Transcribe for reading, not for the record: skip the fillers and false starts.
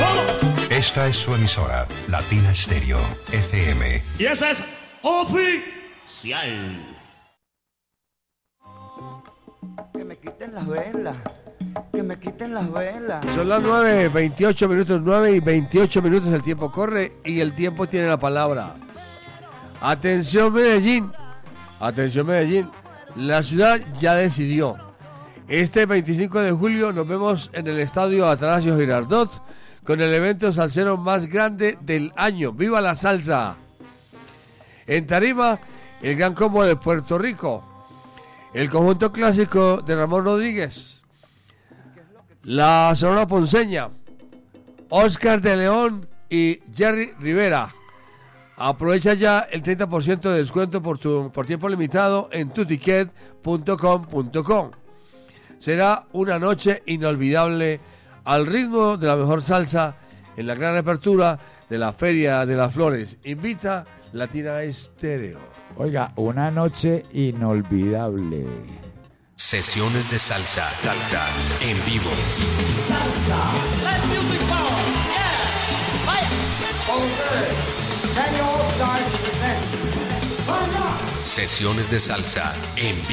Esta es su emisora, Latina Stereo, FM. Y esa es oficial. Que me quiten las velas. Que me quiten las velas. Son las 9:28 minutos, 9:28 minutos, el tiempo corre y el tiempo tiene la palabra. Atención Medellín, la ciudad ya decidió. Este 25 de julio nos vemos en el estadio Atanasio Girardot con el evento salsero más grande del año. ¡Viva la salsa! En tarima, el Gran Combo de Puerto Rico, el conjunto clásico de Ramón Rodríguez, la Sonora Ponceña, Oscar de León y Jerry Rivera. Aprovecha ya el 30% de descuento por tiempo limitado en tuticket.com.co. Será una noche inolvidable al ritmo de la mejor salsa en la gran apertura de la Feria de las Flores. Invita Latina Stereo. Oiga, una noche inolvidable. Sesiones de salsa en vivo. Salsa. Let music power. Yeah. Vaya. Sesiones de salsa en vivo.